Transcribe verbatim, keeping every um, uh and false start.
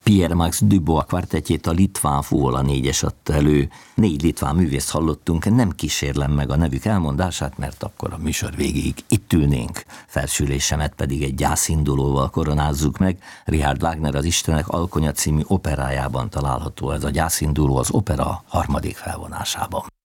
Pierre Max Dubois kvartettjét, a Litván Fuola négyes adta elő. Négy litván művészt hallottunk, nem kísérlem meg a nevük elmondását, mert akkor a műsor végéig itt ülnénk. Felsülésemet pedig egy gyászindulóval koronázzuk meg. Richard Wagner Az Istenek alkonya című operájában található ez a gyászinduló az opera harmadik felvonásában.